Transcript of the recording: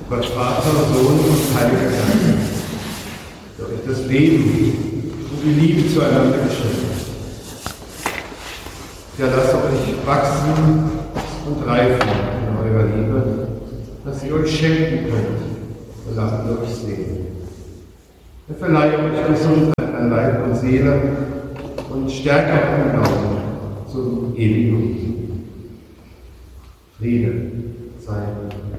Gott Vater, Sohn und Heiliger Geist, der euch das Leben und die Liebe zueinander geschenkt hat. Ja, lasst euch wachsen und reifen in eurer Liebe, dass ihr euch schenken könnt und lasst durchs Leben. Er verleihe euch Gesundheit an Leib und Seele und stärke auch im Glauben zum ewigen Friede sei